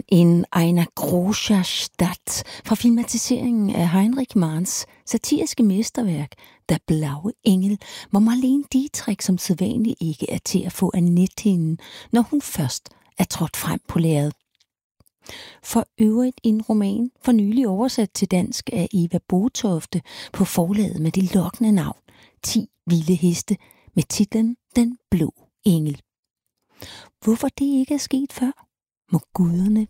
In einer Großstadt fra filmatiseringen af Heinrich Manns satiriske mesterværk Der blaue engel, hvor Marlene Dietrich som sædvanligt ikke er til at få af nethinden, når hun først er trådt frem på lærredet. For øvrigt en roman for nylig oversat til dansk af Eva Botofte på forlaget med det lokkende navn 10 vilde heste med titlen Den blå engel. Hvorfor det ikke er sket før, må guderne